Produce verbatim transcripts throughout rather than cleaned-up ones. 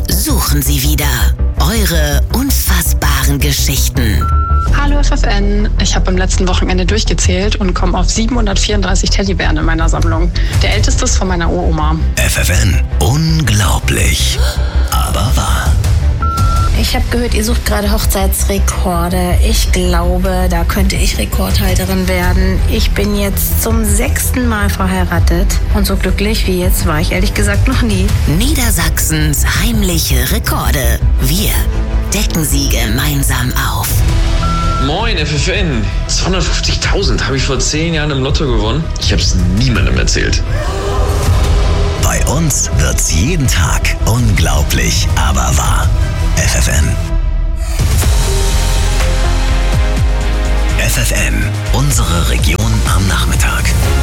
suchen sie wieder. Eure unfassbaren Geschichten. Hallo F F N, ich habe am letzten Wochenende durchgezählt und komme auf siebenhundertvierunddreißig Teddybären in meiner Sammlung. Der älteste ist von meiner Uroma. F F N, unglaublich, aber wahr. Ich habe gehört, ihr sucht gerade Hochzeitsrekorde. Ich glaube, da könnte ich Rekordhalterin werden. Ich bin jetzt zum sechsten Mal verheiratet. Und so glücklich wie jetzt war ich ehrlich gesagt noch nie. Niedersachsens heimliche Rekorde. Wir decken sie gemeinsam auf. Moin F F N, zweihundertfünfzigtausend habe ich vor zehn Jahren im Lotto gewonnen. Ich habe es niemandem erzählt. Bei uns wird's jeden Tag unglaublich, aber wahr. F F N. F F N, unsere Region am Nachmittag.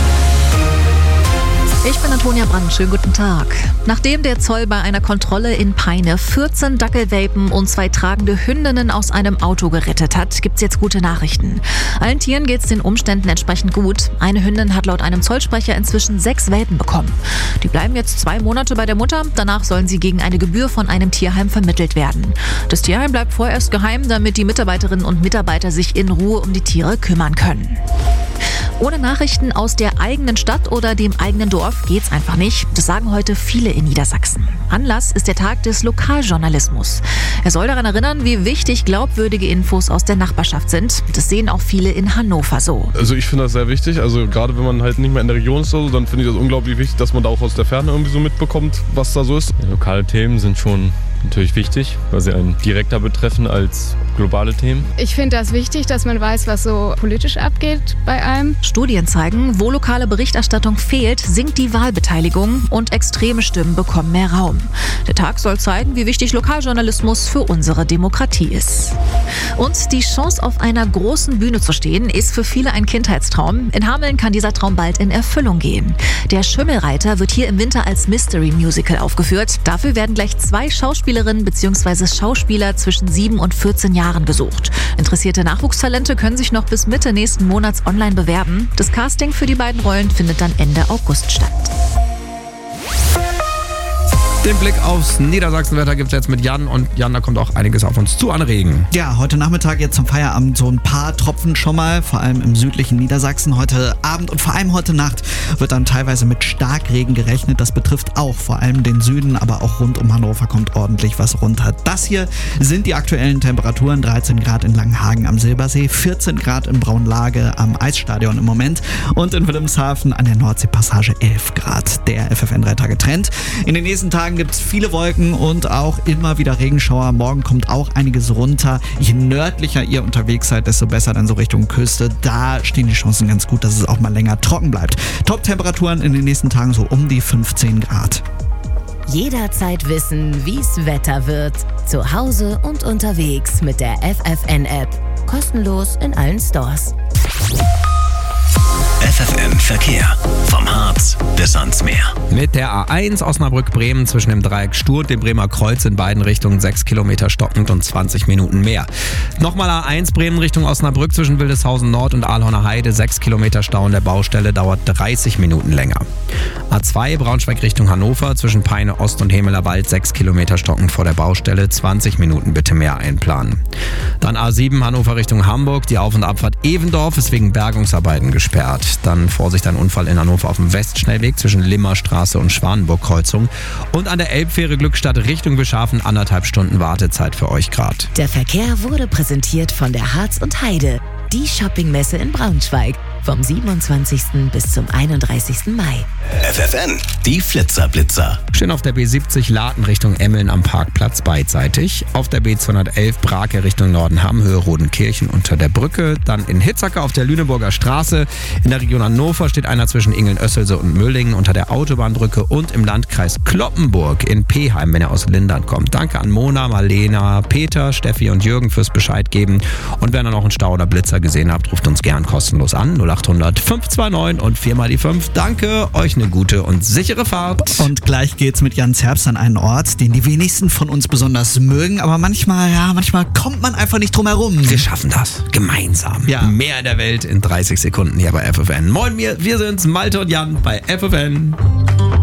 Ich bin Antonia Brandt, schönen guten Tag. Nachdem der Zoll bei einer Kontrolle in Peine vierzehn Dackelwelpen und zwei tragende Hündinnen aus einem Auto gerettet hat, gibt's jetzt gute Nachrichten. Allen Tieren geht's den Umständen entsprechend gut. Eine Hündin hat laut einem Zollsprecher inzwischen sechs Welpen bekommen. Die bleiben jetzt zwei Monate bei der Mutter, danach sollen sie gegen eine Gebühr von einem Tierheim vermittelt werden. Das Tierheim bleibt vorerst geheim, damit die Mitarbeiterinnen und Mitarbeiter sich in Ruhe um die Tiere kümmern können. Ohne Nachrichten aus der eigenen Stadt oder dem eigenen Dorf geht's einfach nicht. Das sagen heute viele in Niedersachsen. Anlass ist der Tag des Lokaljournalismus. Er soll daran erinnern, wie wichtig glaubwürdige Infos aus der Nachbarschaft sind. Das sehen auch viele in Hannover so. Also ich finde das sehr wichtig. Also gerade wenn man halt nicht mehr in der Region ist, so, dann finde ich das unglaublich wichtig, dass man da auch aus der Ferne irgendwie so mitbekommt, was da so ist. Ja, lokale Themen sind schon natürlich wichtig, weil sie einen direkter betreffen als globale Themen. Ich finde das wichtig, dass man weiß, was so politisch abgeht bei einem. Studien zeigen, wo lokale Berichterstattung fehlt, sinkt die Wahlbeteiligung und extreme Stimmen bekommen mehr Raum. Der Tag soll zeigen, wie wichtig Lokaljournalismus für unsere Demokratie ist. Und die Chance, auf einer großen Bühne zu stehen, ist für viele ein Kindheitstraum. In Hameln kann dieser Traum bald in Erfüllung gehen. Der Schimmelreiter wird hier im Winter als Mystery Musical aufgeführt. Dafür werden gleich zwei Schauspielerinnen bzw. Schauspieler zwischen sieben und vierzehn Jahren gesucht. Interessierte Nachwuchstalente können sich noch bis Mitte nächsten Monats online bewerben. Das Casting für die beiden Rollen findet dann Ende August statt. Den Blick aufs Niedersachsenwetter gibt es jetzt mit Jan. Und Jan, da kommt auch einiges auf uns zu an Regen. Ja, heute Nachmittag jetzt zum Feierabend so ein paar Tropfen schon mal, vor allem im südlichen Niedersachsen. Heute Abend und vor allem heute Nacht wird dann teilweise mit Starkregen gerechnet. Das betrifft auch vor allem den Süden, aber auch rund um Hannover kommt ordentlich was runter. Das hier sind die aktuellen Temperaturen. dreizehn Grad in Langenhagen am Silbersee, vierzehn Grad in Braunlage am Eisstadion im Moment und in Wilhelmshaven an der Nordseepassage elf Grad. Der F F N drei Tage Trend. In den nächsten Tagen gibt es viele Wolken und auch immer wieder Regenschauer. Morgen kommt auch einiges runter. Je nördlicher ihr unterwegs seid, desto besser dann so Richtung Küste. Da stehen die Chancen ganz gut, dass es auch mal länger trocken bleibt. Top-Temperaturen in den nächsten Tagen so um die fünfzehn Grad. Jederzeit wissen, wie's Wetter wird. Zu Hause und unterwegs mit der F F N-App. Kostenlos in allen Stores. F F N Verkehr. Vom Harz bis ans Meer. Mit der A eins Osnabrück-Bremen zwischen dem Dreieck Stur und dem Bremer Kreuz in beiden Richtungen sechs Kilometer stockend und zwanzig Minuten mehr. Nochmal A eins Bremen Richtung Osnabrück zwischen Wildeshausen Nord und Ahlhorner Heide, sechs Kilometer Stau an der Baustelle, dauert dreißig Minuten länger. A zwei Braunschweig Richtung Hannover zwischen Peine Ost und Hemeler Wald, sechs Kilometer stockend vor der Baustelle, zwanzig Minuten bitte mehr einplanen. Dann A sieben Hannover Richtung Hamburg, die Auf- und Abfahrt Evendorf ist wegen Bergungsarbeiten gesperrt. Dann Vorsicht, ein Unfall in Hannover auf dem Westschnellweg zwischen Limmerstraße und Schwanenburg-Kreuzung. Und an der Elbfähre Glückstadt Richtung Beschafen anderthalb Stunden Wartezeit für euch grad. Der Verkehr wurde präsentiert von der Harz und Heide, die Shoppingmesse in Braunschweig. Vom siebenundzwanzigsten bis zum einunddreißigsten Mai. F F N, die Flitzerblitzer. Stehen auf der B siebzig Laten Richtung Emmeln am Parkplatz beidseitig. Auf der B zweihundertelf Brake Richtung Nordenham, Höhe Rodenkirchen unter der Brücke. Dann in Hitzacker auf der Lüneburger Straße. In der Region Hannover steht einer zwischen Ingeln-Oesselse und Müllingen unter der Autobahnbrücke. Und im Landkreis Cloppenburg in Peheim, wenn er aus Lindern kommt. Danke an Mona, Marlena, Peter, Steffi und Jürgen fürs Bescheid geben. Und wenn ihr noch einen Stau oder Blitzer gesehen habt, ruft uns gern kostenlos an. null acht hundert fünf zwei neun und vier mal die fünf. Danke, euch eine gute und sichere Fahrt. Und gleich geht's mit Jan Zerbst an einen Ort, den die wenigsten von uns besonders mögen, aber manchmal, ja, manchmal kommt man einfach nicht drum herum. Wir schaffen das. Gemeinsam. Ja. Mehr in der Welt in dreißig Sekunden hier bei F F N. Moin, wir, wir sind's, Malte und Jan bei F F N.